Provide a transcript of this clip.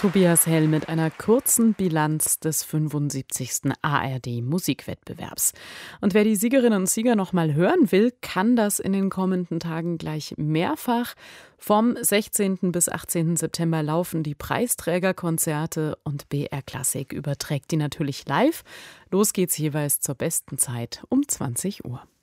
Tobias Hell mit einer kurzen Bilanz des 75. ARD-Musikwettbewerbs. Und wer die Siegerinnen und Sieger noch mal hören will, kann das in den kommenden Tagen gleich mehrfach. Vom 16. bis 18. September laufen die Preisträgerkonzerte und BR Klassik überträgt die natürlich live. Los geht's jeweils zur besten Zeit um 20 Uhr.